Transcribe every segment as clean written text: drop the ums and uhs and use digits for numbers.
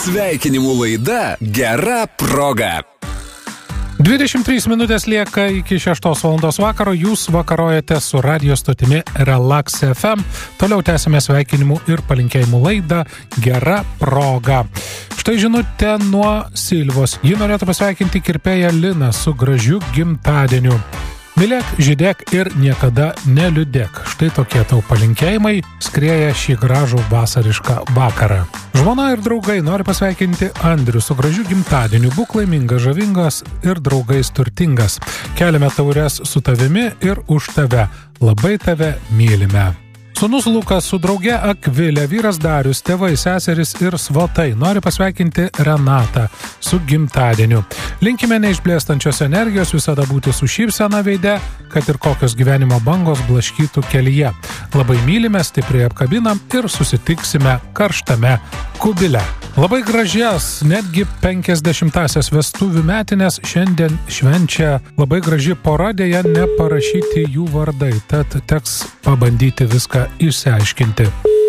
Sveikinimų laida Gera proga. 23 minutės lieka iki 6 valandos vakaro. Jūs vakarojate su radio stotimi Relax FM. Toliau tęsime sveikinimų ir palinkėjimų laidą Gera proga. Štai žinutė nuo Silvos. Ji norėtų pasveikinti kirpėją Liną su gražiu gimtadieniu. Mylėk, žydėk ir niekada neliūdėk. Štai tokie tau palinkėjimai skrieja šį gražų vasarišką vakarą. Žmona ir draugai nori pasveikinti Andrių su gražiu gimtadieniu. Būk laimingas, žavingas ir draugais turtingas. Keliame taures su tavimi ir už tave. Labai tave mylime. Sūnus Lukas su drauge Akvilė, vyras Darius, tėvai, seseris ir svotai nori pasveikinti Renatą su gimtadieniu. Linkime neišblėstančios energijos, visada būti su šypsena veide, kad ir kokios gyvenimo bangos blaškytų kelyje. Labai mylime, stipriai apkabinam ir susitiksime karštame kubile. Labai gražias, netgi 50-asias vestuvių metinės šiandien švenčia labai graži pora, dėja neparašyti jų vardai, tad teks pabandyti viską išsiaiškinti.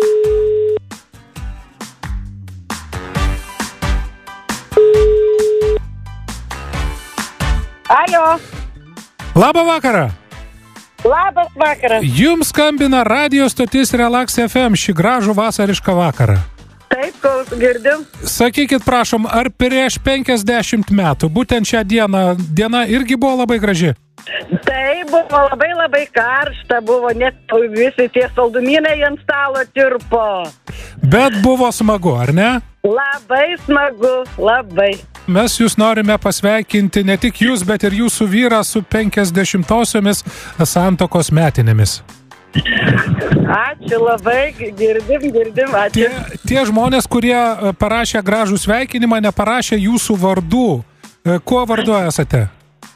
Alio. Labą vakarą. Labas vakaras. Jums skambina radio stotis Relax FM šį gražų vasarišką vakarą. Taip, kol girdim. Sakykit, prašom, ar prieš 50 metų, būtent šią diena irgi buvo labai graži? Tai buvo labai karšta, buvo net visi tie saldumynai ant stalo tirpo. Bet buvo smagu, ar ne? Labai smagu, labai. Mes jūs norime pasveikinti ne tik jūs, bet ir jūsų vyrą su 50-osiomis santuokos metinėmis. Ačiū labai, girdim, ačiū. Tie žmonės, kurie parašė gražų sveikinimą, neparašė jūsų vardų. Kuo vardu esate?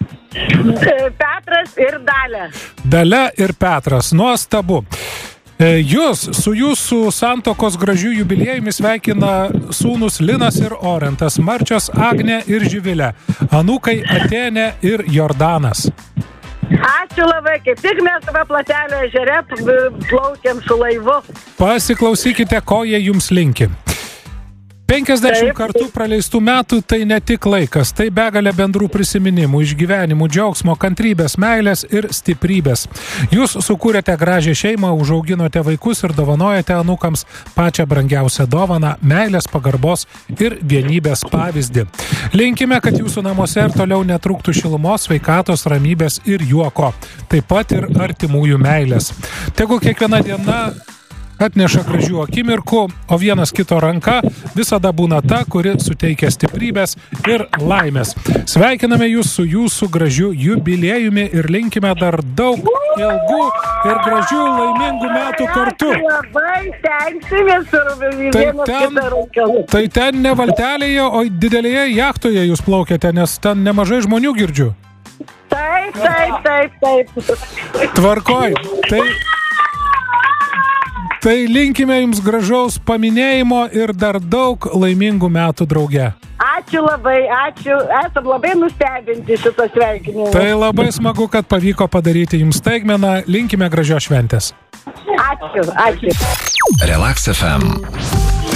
Petras ir Dalia. Dalia ir Petras, nuostabu. Jūs su jūsų santuokos gražių jubiliejumi sveikina sūnus Linas ir Orentas, Marčios Agnė ir Živilė, anūkai Atėnė ir Jordanas. Ačiū labai, kaip tik mes Platelio ežere plaukiam su laivu. Pasiklausykite, ko jie jums linki. 50 kartų praleistų metų tai ne tik laikas, tai begalė bendrų prisiminimų, išgyvenimų, džiaugsmo, kantrybės, meilės ir stiprybės. Jūs sukūrėte gražią šeimą, užauginote vaikus ir dovanojate anūkams pačią brangiausią dovaną – meilės, pagarbos ir vienybės pavyzdį. Linkime, kad jūsų namuose ir toliau netrūktų šilumos, sveikatos, ramybės ir juoko, taip pat ir artimųjų meilės. Tegul kiekviena diena atneša gražių akimirkų, o vienas kito ranka visada būna ta, kuri suteikia stiprybės ir laimės. Sveikiname jūs su jūsų gražiu jubiliejumi ir linkime dar daug ilgų ir gražių laimingų metų kartu. Labai stengsimės ir vienas kitą rankalų. Tai ten ne valtelėje, o didelėje jachtoje jūs plaukėte, nes ten nemažai žmonių girdžiu. Taip. Tvarkoj. Tai linkime jums gražaus paminėjimo ir dar daug laimingų metų drauge. Ačiū labai, ačiū. Esam labai nustebinti šitą sveikinimą. Tai labai smagu, kad pavyko padaryti jums staigmeną. Linkime gražios šventės. Ačiū. Relax FM.